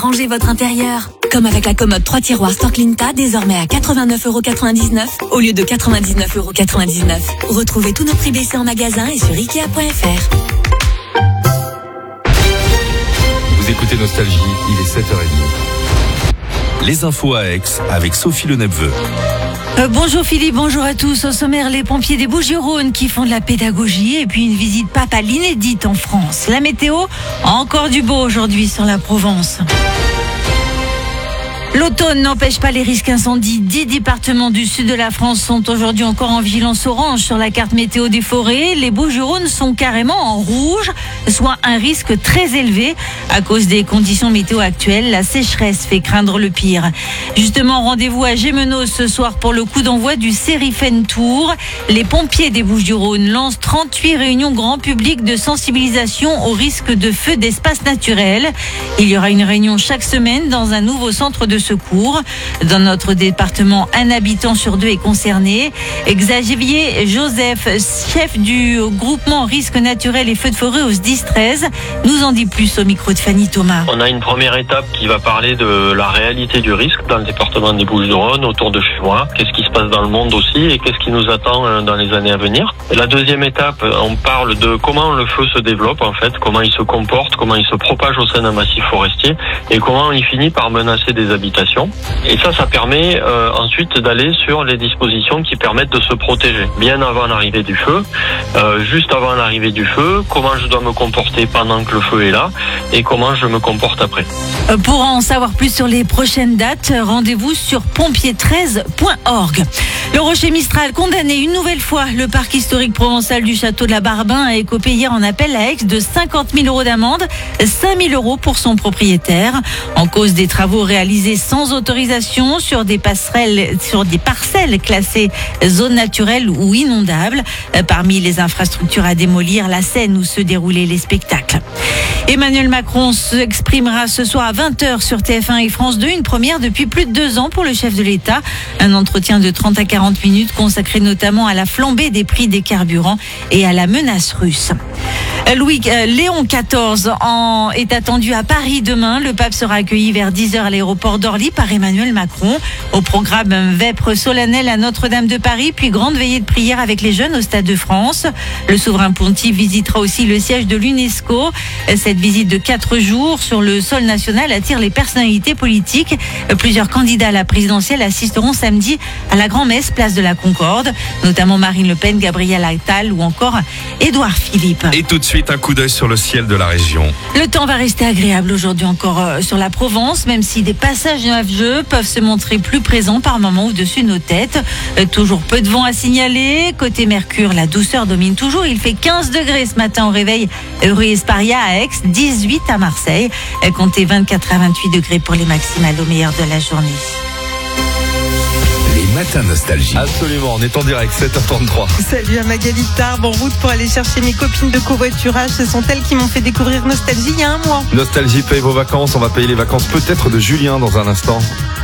Rangez votre intérieur. Comme avec la commode 3 tiroirs Storklinta, désormais à 89,99€ au lieu de 99,99€. Retrouvez tous nos prix baissés en magasin et sur Ikea.fr. Vous écoutez Nostalgie, il est 7h30. Les infos à Aix avec Sophie Le Nepveu. Bonjour Philippe, bonjour à tous. Au sommaire, les pompiers des Bouches-du-Rhône qui font de la pédagogie et puis une visite papale inédite en France. La météo, encore du beau aujourd'hui sur la Provence. L'automne n'empêche pas les risques incendies. 10 départements du sud de la France sont aujourd'hui encore en vigilance orange sur la carte météo des forêts. Les Bouches-du-Rhône sont carrément en rouge, soit un risque très élevé à cause des conditions météo actuelles. La sécheresse fait craindre le pire. Justement, rendez-vous à Gémenos ce soir pour le coup d'envoi du Sérifen Tour. Les pompiers des Bouches-du-Rhône lancent 38 réunions grand public de sensibilisation au risque de feu d'espace naturel. Il y aura une réunion chaque semaine dans un nouveau centre de secours. Dans notre département, un habitant sur 2 est concerné. Xavier Joseph, chef du groupement risque naturel et feux de forêt au SDIS 13, nous en dit plus au micro de Fanny Thomas. On a une première étape qui va parler de la réalité du risque dans le département des Bouches-du-Rhône, autour de chez moi. Qu'est-ce qui se passe dans le monde aussi et qu'est-ce qui nous attend dans les années à venir. La deuxième étape, on parle de comment le feu se développe en fait, comment il se comporte, comment il se propage au sein d'un massif forestier et comment il finit par menacer des habitations. Et ça permet ensuite d'aller sur les dispositions qui permettent de se protéger bien avant l'arrivée du feu, juste avant l'arrivée du feu, comment je dois me comporter pendant que le feu est là et comment je me comporte après. Pour en savoir plus sur les prochaines dates, rendez-vous sur pompier13.org. Le Rocher Mistral condamné une nouvelle fois. Le parc historique provençal du château de la Barbin a écopé hier en appel à Aix de 50 000 € d'amende, 5 000 € pour son propriétaire. En cause des travaux réalisés sans autorisation sur des parcelles classées zones naturelles ou inondables. Parmi les infrastructures à démolir, la scène où se déroulaient les spectacles. Emmanuel Macron s'exprimera ce soir à 20h sur TF1 et France 2, une première depuis plus de 2 ans pour le chef de l'État. Un entretien de 30 à 40 minutes consacré notamment à la flambée des prix des carburants et à la menace russe. Léon XIV est attendu à Paris demain. Le pape sera accueilli vers 10h à l'aéroport d'Orly par Emmanuel Macron. Au programme, vêpres solennelles à Notre-Dame de Paris, puis grande veillée de prière avec les jeunes au Stade de France. Le souverain pontife visitera aussi le siège de l'UNESCO. Cette visite de 4 jours sur le sol national attire les personnalités politiques. Plusieurs candidats à la présidentielle assisteront samedi à la grand-messe place de la Concorde, notamment Marine Le Pen, Gabriel Attal ou encore Édouard Philippe. Et tout de suite, un coup d'œil sur le ciel de la région. Le temps va rester agréable aujourd'hui encore sur la Provence, même si des passages nuageux peuvent se montrer plus présents par moments au-dessus de nos têtes. Toujours peu de vent à signaler. Côté Mercure, la douceur domine toujours. Il fait 15 degrés ce matin au réveil rue Esparia à Aix, 18 à Marseille. Comptez 24 à 28 degrés pour les maximales au meilleur de la journée. Les matins nostalgie. Absolument, on est en direct, 7h33. Salut à Magali Tarbes, en route pour aller chercher mes copines de covoiturage. Ce sont elles qui m'ont fait découvrir Nostalgie il y a un mois. Nostalgie paye vos vacances, on va payer les vacances peut-être de Julien dans un instant.